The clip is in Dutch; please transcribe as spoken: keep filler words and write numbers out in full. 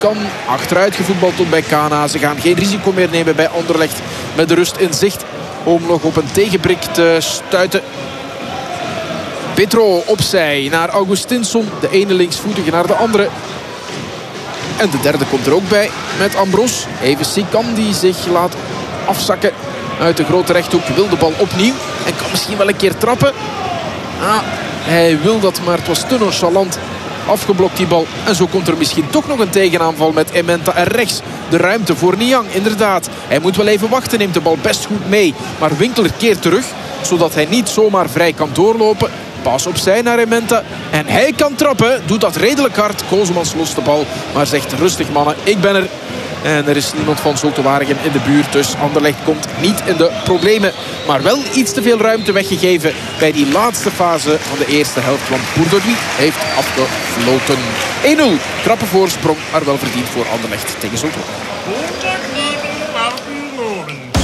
Kan achteruit gevoetbald tot bij Kana. Ze gaan geen risico meer nemen bij Anderlecht. Met de rust in zicht om nog op een tegenbrik te stuiten. Petro opzij naar Augustinsson. De ene linksvoetige naar de andere. En de derde komt er ook bij met Ambros. Even Sikan die zich laat afzakken uit de grote rechthoek. Wil de bal opnieuw en kan misschien wel een keer trappen. Ah, hij wil dat, maar het was te nonchalant. Afgeblokt die bal. En zo komt er misschien toch nog een tegenaanval met Ementa. En rechts de ruimte voor Niang. Inderdaad, hij moet wel even wachten. Neemt de bal best goed mee. Maar Winkler keert terug. Zodat hij niet zomaar vrij kan doorlopen. Pas opzij naar Ementa. En hij kan trappen. Doet dat redelijk hard. Kozemans lost de bal. Maar zegt rustig mannen, ik ben er. En er is niemand van Zulte Waregem in de buurt. Dus Anderlecht komt niet in de problemen. Maar wel iets te veel ruimte weggegeven bij die laatste fase van de eerste helft. Want Bourdouis heeft afgefloten. één nul. Krappe voorsprong, maar wel verdiend voor Anderlecht tegen Zulte Waregem.